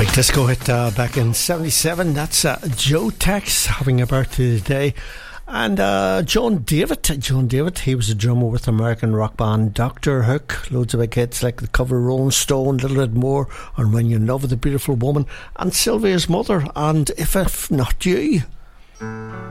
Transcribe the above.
Disco hit back in 77. That's Joe Tex having a birthday today. And John David, he was a drummer with American rock band Dr. Hook. Loads of big hits like The Cover, Rolling Stone, Little Bit More, and When You Love the Beautiful Woman, and Sylvia's Mother, and If Not You.